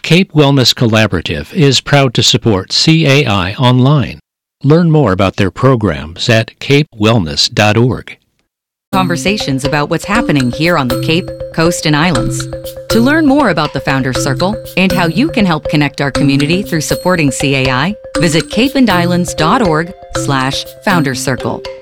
Cape Wellness Collaborative is proud to support CAI online. Learn more about their programs at capewellness.org. Conversations about what's happening here on the Cape, Coast, and Islands. To learn more about the Founders Circle and how you can help connect our community through supporting CAI, visit capeandislands.org/Founders Circle.